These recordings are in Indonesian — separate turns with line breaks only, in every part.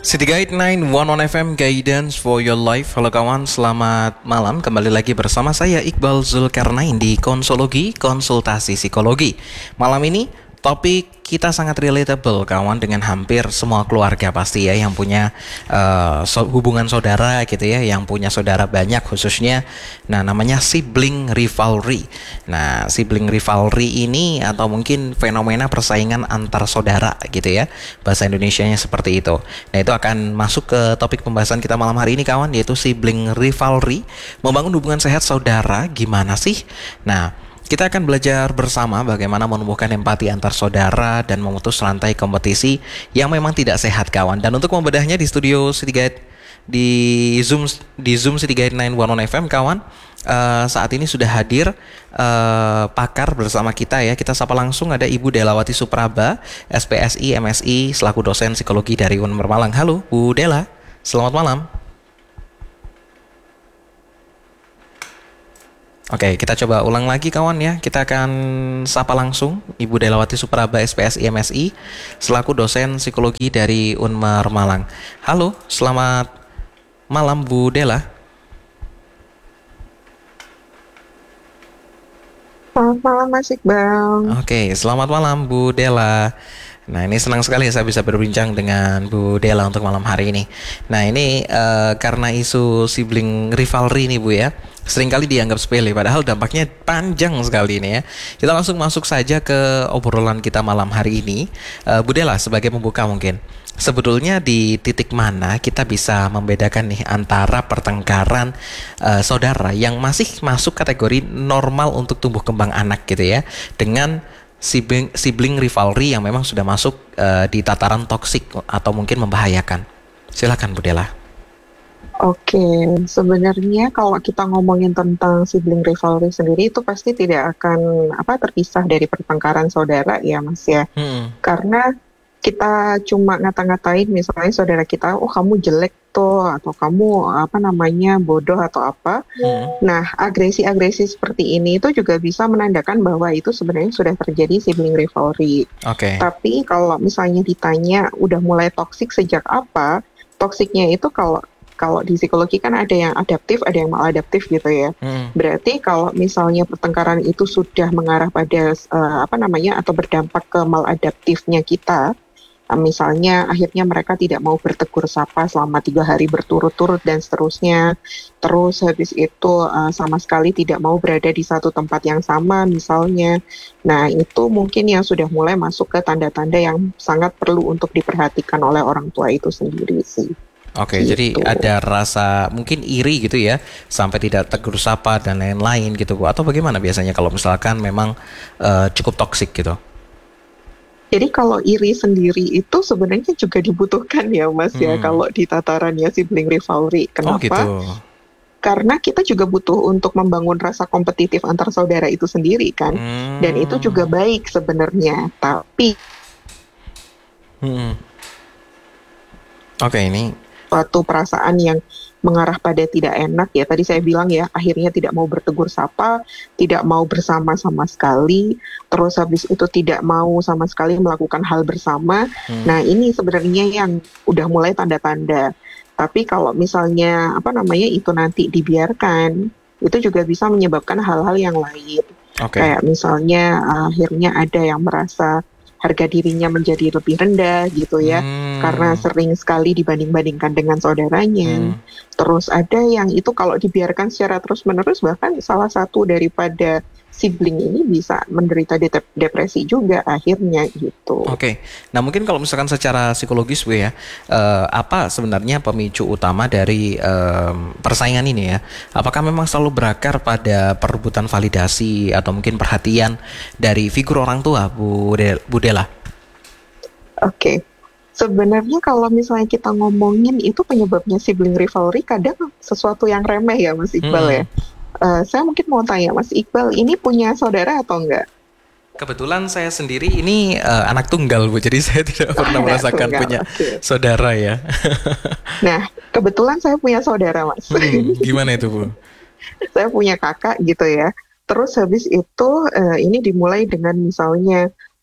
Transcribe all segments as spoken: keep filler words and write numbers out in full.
City Guide sembilan satu satu F M Guidance for your life. Halo kawan, selamat malam. Kembali lagi bersama saya Iqbal Zulkarnain di Konsologi, Konsultasi Psikologi. Malam ini topik kita sangat relatable kawan, dengan hampir semua keluarga pasti ya, yang punya uh, so, hubungan saudara gitu ya, yang punya saudara banyak khususnya. Nah, namanya sibling rivalry. Nah, sibling rivalry ini atau mungkin fenomena persaingan antar saudara gitu ya, bahasa Indonesianya seperti itu. Nah, itu akan masuk ke topik pembahasan kita malam hari ini kawan, yaitu sibling rivalry. Membangun hubungan sehat saudara gimana sih? Nah, kita akan belajar bersama bagaimana menumbuhkan empati antar saudara dan memutus rantai kompetisi yang memang tidak sehat kawan. Dan untuk membedahnya di studio City Guide di Zoom di Zoom City Guide sembilan satu satu F M kawan, uh, saat ini sudah hadir uh, pakar bersama kita ya. Kita sapa langsung, ada Ibu Delawati Supraba, S P S I M S I selaku dosen psikologi dari U N Malang. Halo Bu Dela, selamat malam. Oke, kita coba ulang lagi kawan ya. Kita akan sapa langsung Ibu Delawati Supraba, S P S I M S I selaku dosen psikologi dari U N Malang. Halo, selamat malam Bu Dela.
Selamat malam Mas Iqbal.
Oke, selamat malam Bu Dela. Nah, ini senang sekali saya bisa berbincang dengan Bu Dela untuk malam hari ini. Nah, ini uh, karena isu sibling rivalry nih Bu ya, seringkali dianggap sepele, padahal dampaknya panjang sekali ini ya. Kita langsung masuk saja ke obrolan kita malam hari ini. uh, Bu Dela, sebagai pembuka mungkin, sebetulnya di titik mana kita bisa membedakan nih antara pertengkaran uh, saudara yang masih masuk kategori normal untuk tumbuh kembang anak gitu ya, dengan Sibling, sibling rivalry yang memang sudah masuk uh, di tataran toksik atau mungkin membahayakan. Silakan Bu Dela.
Oke, sebenarnya kalau kita ngomongin tentang sibling rivalry sendiri, itu pasti tidak akan apa terpisah dari pertengkaran saudara ya Mas ya. Hmm. Karena kita cuma ngata-ngatain misalnya saudara kita, oh kamu jelek tuh, atau kamu apa namanya bodoh atau apa. Hmm. Nah, agresi-agresi seperti ini itu juga bisa menandakan bahwa itu sebenarnya sudah terjadi sibling rivalry.
Oke. Okay.
Tapi kalau misalnya ditanya udah mulai toksik sejak apa, toksiknya itu kalau kalau di psikologi kan ada yang adaptif, ada yang maladaptif gitu ya. Hmm. Berarti kalau misalnya pertengkaran itu sudah mengarah pada uh, apa namanya atau berdampak ke maladaptifnya kita. Misalnya akhirnya mereka tidak mau bertegur sapa selama tiga hari berturut-turut dan seterusnya. Terus habis itu uh, sama sekali tidak mau berada di satu tempat yang sama misalnya. Nah, itu mungkin yang sudah mulai masuk ke tanda-tanda yang sangat perlu untuk diperhatikan oleh orang tua itu sendiri sih.
Oke, gitu. Jadi ada rasa mungkin iri gitu ya, sampai tidak tegur sapa dan lain-lain gitu Bu. Atau bagaimana biasanya kalau misalkan memang uh, cukup toksik gitu?
Jadi kalau iri sendiri itu sebenarnya juga dibutuhkan ya Mas hmm. ya, kalau di tatarannya sibling rivalry. Kenapa?
Oh gitu.
Karena kita juga butuh untuk membangun rasa kompetitif antar saudara itu sendiri kan. Hmm. Dan itu juga baik sebenarnya. Tapi
hmm. Oke, okay, ini
suatu perasaan yang mengarah pada tidak enak ya. Tadi saya bilang ya, akhirnya tidak mau bertegur sapa, tidak mau bersama sama sekali, terus habis itu tidak mau sama sekali melakukan hal bersama. Hmm. Nah, ini sebenarnya yang udah mulai tanda-tanda. Tapi kalau misalnya apa namanya itu nanti dibiarkan, itu juga bisa menyebabkan hal-hal yang lain. Okay. Kayak misalnya akhirnya ada yang merasa harga dirinya menjadi lebih rendah gitu ya, hmm. karena sering sekali dibanding-bandingkan dengan saudaranya. Hmm. Terus ada yang itu kalau dibiarkan secara terus-menerus, bahkan salah satu daripada sibling ini bisa menderita de- depresi juga akhirnya gitu.
Oke, okay. Nah mungkin kalau misalkan secara psikologis Bu ya, uh, apa sebenarnya pemicu utama dari uh, persaingan ini ya? Apakah memang selalu berakar pada perebutan validasi atau mungkin perhatian dari figur orang tua Bu, De- Bu Dela?
Oke. Okay. Sebenarnya kalau misalnya kita ngomongin itu penyebabnya sibling rivalry kadang sesuatu yang remeh ya Mas Iqbal hmm. ya. Uh, saya mungkin mau tanya Mas Iqbal, ini punya saudara atau enggak?
Kebetulan saya sendiri ini uh, anak tunggal Bu, jadi saya tidak pernah oh, merasakan tunggal. Punya okay. saudara ya.
Nah, kebetulan saya punya saudara Mas.
Hmm, gimana itu Bu?
Saya punya kakak gitu ya. Terus habis itu uh, ini dimulai dengan misalnya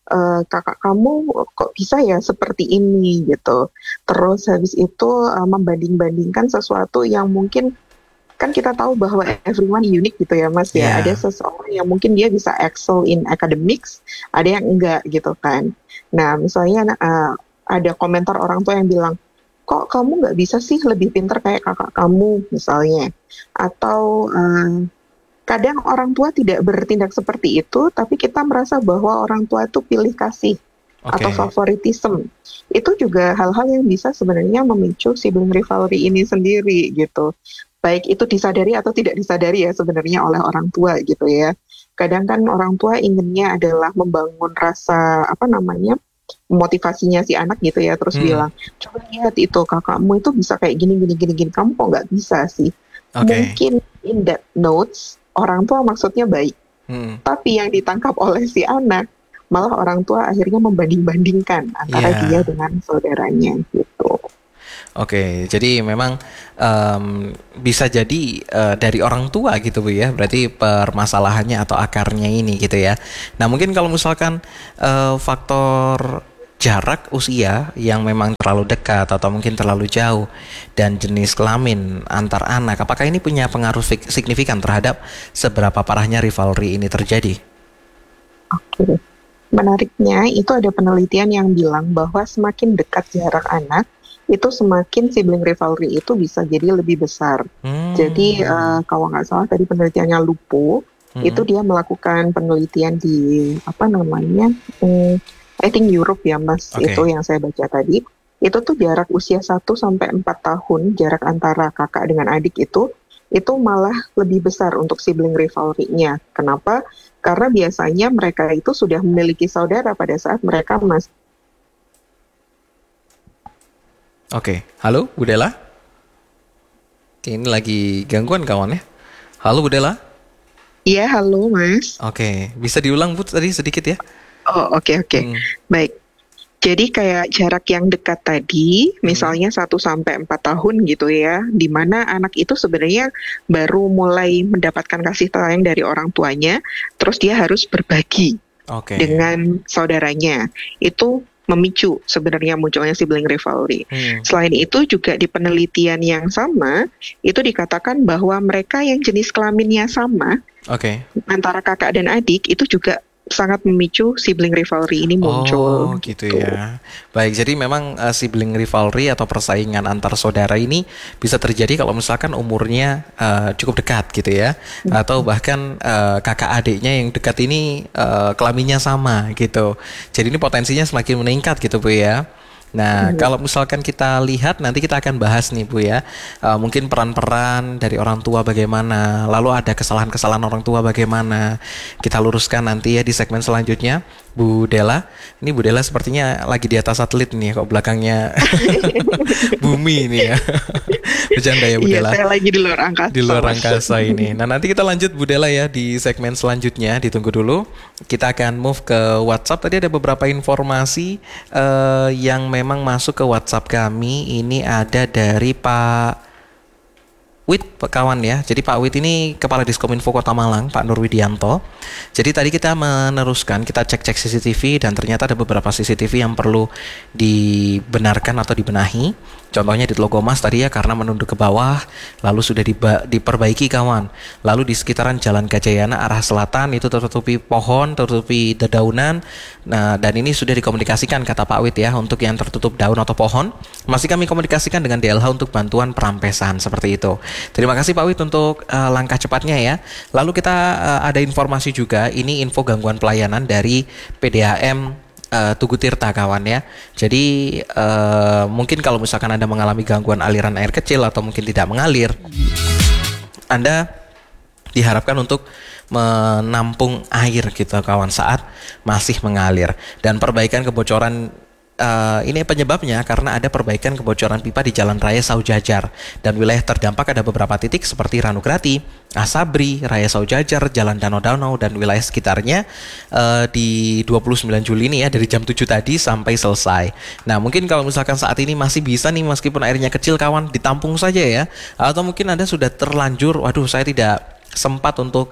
"Eh, kakak kamu kok bisa ya seperti ini?" gitu. Terus habis itu, eee, membanding-bandingkan sesuatu yang mungkin kan kita tahu bahwa everyone unique gitu ya Mas ya. Ada
Iya.
seseorang yang mungkin dia bisa excel in academics, ada yang enggak gitu kan. Nah misalnya, eee, ada komentar orang tua yang bilang, "Kok kamu nggak bisa sih lebih pintar kayak kakak kamu?" misalnya. Atau, eee, kadang orang tua tidak bertindak seperti itu, tapi kita merasa bahwa orang tua itu pilih kasih atau
Oke.
favoritism. Itu juga hal-hal yang bisa sebenarnya memicu sibling rivalry ini sendiri gitu. Baik itu disadari atau tidak disadari ya sebenarnya oleh orang tua gitu ya. Kadang kan orang tua inginnya adalah membangun rasa, apa namanya, motivasinya si anak gitu ya, terus
Mhm.
bilang, "Coba lihat itu kakakmu itu bisa kayak gini gini gini gini, kamu kok nggak bisa sih?"
Oke.
Mungkin in that notes, orang tua maksudnya baik,
Mhm.
tapi yang ditangkap oleh si anak, malah orang tua akhirnya membanding-bandingkan antara dia
Iya.
dengan saudaranya gitu.
Oke, jadi memang em, bisa jadi eh, dari orang tua gitu Bu ya. Berarti permasalahannya atau akarnya ini gitu ya. Nah, mungkin kalau misalkan eh, faktor jarak usia yang memang terlalu dekat atau mungkin terlalu jauh dan jenis kelamin antar anak, apakah ini punya pengaruh fik- signifikan terhadap seberapa parahnya rivalry ini terjadi?
Oke. Menariknya itu ada penelitian yang bilang bahwa semakin dekat jarak anak, itu semakin sibling rivalry itu bisa jadi lebih besar. Jadi,
Hmm.
eee, kalau nggak salah tadi penelitiannya Lupo, itu
Hmm.
dia melakukan penelitian di, apa namanya, mmm, I think Europe ya Mas, itu
Oke.
yang saya baca tadi. Itu tuh jarak usia satu sampai empat tahun, jarak antara kakak dengan adik itu, itu malah lebih besar untuk sibling rivalry-nya. Kenapa? Karena biasanya mereka itu sudah memiliki saudara pada saat mereka masih.
Oke. Halo, Bu Dela? Oke, ini lagi gangguan kawan ya. Halo Bu Dela?
Iya, halo Mas.
Oke, bisa diulang Bu tadi sedikit ya?
Oh, oke oke.
Hmm.
Baik. Jadi kayak jarak yang dekat tadi,
Hmm.
misalnya satu sampai empat tahun gitu ya, di mana anak itu sebenarnya baru mulai mendapatkan kasih sayang dari orang tuanya, terus dia harus berbagi
Oke.
dengan saudaranya. Itu memicu sebenarnya munculnya sibling rivalry.
Hmm.
Selain itu juga di penelitian yang sama, itu dikatakan bahwa mereka yang jenis kelaminnya sama,
Oke.
antara kakak dan adik, itu juga sangat memicu sibling rivalry ini muncul
Oh, gitu
gitu.
ya. Baik, jadi memang eh, sibling rivalry atau persaingan antar saudara ini bisa terjadi kalau misalkan umurnya eh, cukup dekat gitu ya, atau bahkan eh, kakak adiknya yang dekat ini eh, kelaminnya sama gitu. Jadi ini potensinya semakin meningkat gitu Bu ya. Nah,
Mhm.
kalau misalkan kita lihat nanti kita akan bahas nih Bu ya, Eh, mungkin peran-peran dari orang tua bagaimana, lalu ada kesalahan-kesalahan orang tua bagaimana. Kita luruskan nanti ya di segmen selanjutnya. Bu Dela, ini Bu Dela sepertinya lagi di atas satelit nih, kok belakangnya bumi ini ya. Bercanda ya Bu
Iya,
Dela,
saya lagi di luar
di
angkasa,
luar
Mas.
angkasa ini. Nah, nanti kita lanjut Bu Dela ya di segmen selanjutnya. Ditunggu dulu. Kita akan move ke WhatsApp. Tadi ada beberapa informasi eh, yang memang masuk ke WhatsApp kami. Ini ada dari Pak Wid, Pak kawan ya. Jadi Pak Wid ini Kepala Diskominfo Kota Malang, Pak Nurwidianto. Jadi tadi kita meneruskan, kita cek-cek C C T V dan ternyata ada beberapa C C T V yang perlu dibenarkan atau dibenahi. Contohnya di Tlogo Mas tadi ya, karena menunduk ke bawah, lalu sudah diba- diperbaiki kawan. Lalu di sekitaran Jalan Gajayana arah selatan itu tertutupi pohon, tertutupi dedaunan. Nah, dan ini sudah dikomunikasikan kata Pak Wid ya, untuk yang tertutup daun atau pohon, masih kami komunikasikan dengan D L H untuk bantuan perampesan seperti itu. Terima kasih Pak Wid untuk uh, langkah cepatnya ya. Lalu kita uh, ada informasi juga, ini info gangguan pelayanan dari P D A M uh, Tugu Tirta kawan ya. Jadi uh, mungkin kalau misalkan Anda mengalami gangguan aliran air kecil atau mungkin tidak mengalir, Anda diharapkan untuk menampung air gitu kawan saat masih mengalir, dan perbaikan kebocoran. Uh, ini penyebabnya karena ada perbaikan kebocoran pipa di Jalan Raya Saujajar, dan wilayah terdampak ada beberapa titik seperti Ranugrati, Asabri, Raya Saujajar, Jalan Danau-Danau dan wilayah sekitarnya uh, di dua puluh sembilan Juli ini ya, dari jam tujuh tadi sampai selesai. Nah, mungkin kalau misalkan saat ini masih bisa nih, meskipun airnya kecil kawan, ditampung saja ya. Atau mungkin Anda sudah terlanjur, waduh saya tidak sempat untuk